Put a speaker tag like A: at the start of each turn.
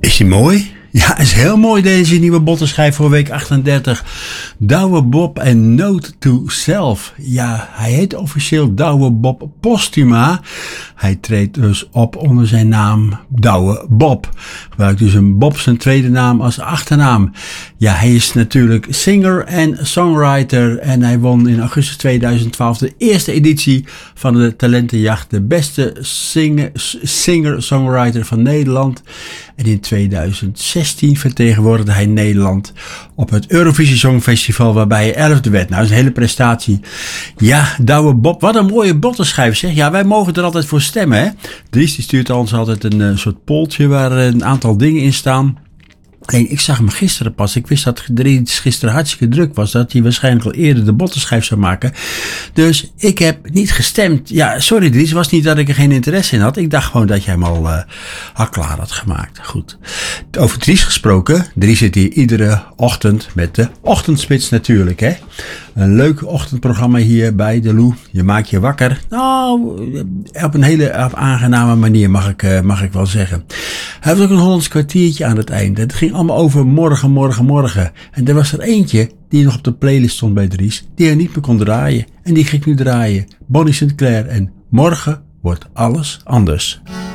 A: Is die mooi? Ja, is heel mooi deze nieuwe bottenschijf voor week 38. Douwe Bob en Note to Self. Ja, hij heet officieel Douwe Bob Postuma. Hij treedt dus op onder zijn naam Douwe Bob. Gebruikt dus een Bob zijn tweede naam als achternaam. Ja, hij is natuurlijk singer en songwriter. En hij won in augustus 2012 de eerste editie van de talentenjacht. De beste singer-songwriter van Nederland. En in 2016 vertegenwoordigde hij Nederland op het Eurovisie Songfestival, waarbij hij 11e werd. Nou, dat is een hele prestatie. Ja, Douwe Bob, wat een mooie bottenschijf zeg. Ja, wij mogen er altijd voor stemmen, hè. Dries die stuurt ons altijd een soort poeltje waar een aantal dingen in staan. Alleen, ik zag hem gisteren pas. Ik wist dat Dries gisteren hartstikke druk was. Dat hij waarschijnlijk al eerder de bottenschijf zou maken. Dus ik heb niet gestemd. Ja, sorry Dries. Het was niet dat ik er geen interesse in had. Ik dacht gewoon dat jij hem al klaar had gemaakt. Goed. Over Dries gesproken. Dries zit hier iedere ochtend met de Ochtendspits natuurlijk. Hè? Een leuk ochtendprogramma hier bij de Lou. Je maakt je wakker. Nou, op een hele aangename manier mag ik wel zeggen. Hij heeft ook een Hollands kwartiertje aan het einde. Het ging allemaal over morgen. En er was er eentje die nog op de playlist stond bij Dries, die hij niet meer kon draaien. En die ging ik nu draaien. Bonnie Sinclair en Morgen wordt alles anders.